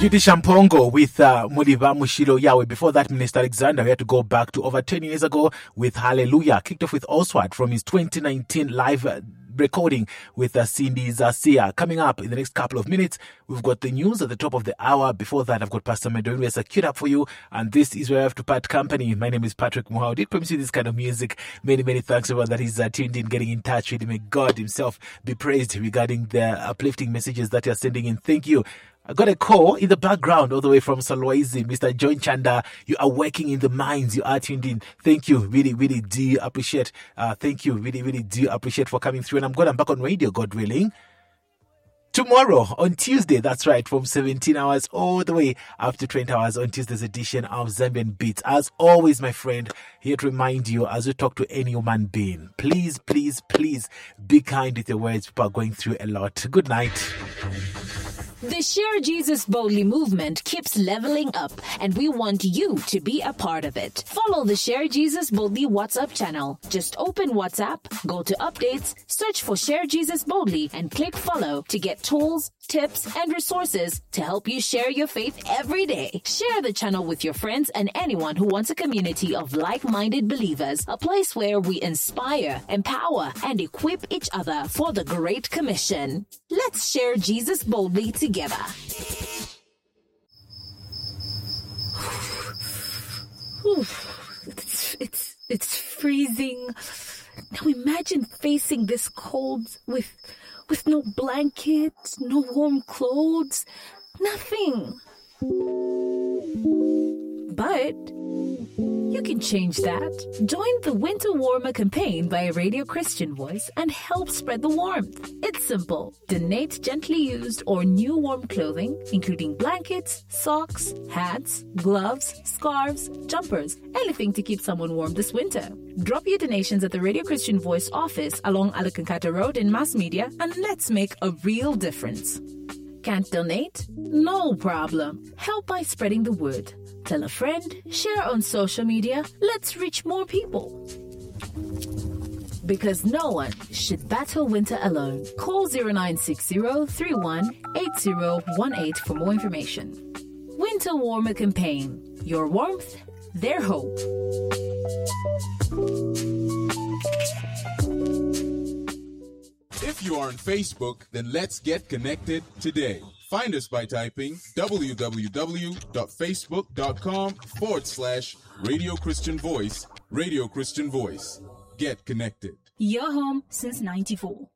Beauty Shampongo with Mudiva Mushilo Yahweh. Before that, Minister Alexander, we had to go back to over 10 years ago with Hallelujah. Kicked off with Oswald from his 2019 live recording with Cindy Zasia. Coming up in the next couple of minutes, we've got the news at the top of the hour. Before that, I've got Pastor Medoin queued up for you, and this is where I have to part company. My name is Patrick Muhao. Did promise you this kind of music. Many thanks everyone that is tuned in, getting in touch with me. May God himself be praised regarding the uplifting messages that you're sending in. Thank you. I got a call in the background all the way from Salwaizi. Mr. John Chanda, you are working in the mines. You are tuned in. Thank you. Really do appreciate. Thank you. Really do appreciate for coming through. And I'm back on radio, God willing, tomorrow on Tuesday. That's right. From 17 hours all the way up to 20 hours on Tuesday's edition of Zambian Beats. As always, my friend, here to remind you as we talk to any human being, please be kind with your words. People are going through a lot. Good night. The Share Jesus Boldly movement keeps leveling up, and we want you to be a part of it. Follow the Share Jesus Boldly WhatsApp channel. Just open WhatsApp, go to updates, search for Share Jesus Boldly, and click follow to get tools, tips, and resources to help you share your faith every day. Share the channel with your friends and anyone who wants a community of like-minded believers, a place where we inspire, empower, and equip each other for the Great Commission. Let's share Jesus boldly together. It's freezing. Now imagine facing this cold with no blanket, no warm clothes, nothing. But you can change that. Join the Winter Warmer campaign by Radio Christian Voice and help spread the warmth. It's simple. Donate gently used or new warm clothing, including blankets, socks, hats, gloves, scarves, jumpers, anything to keep someone warm this winter. Drop your donations at the Radio Christian Voice office along Alakankata Road in Mass Media, and let's make a real difference. Can't donate? No problem. Help by spreading the word. Tell a friend, share on social media. Let's reach more people. Because no one should battle winter alone. Call 0960-318018 for more information. Winter Warmer Campaign. Your warmth, their hope. If you are on Facebook, then let's get connected today. Find us by typing www.facebook.com/Radio Christian Voice, Radio Christian Voice. Get connected. Your home since 94.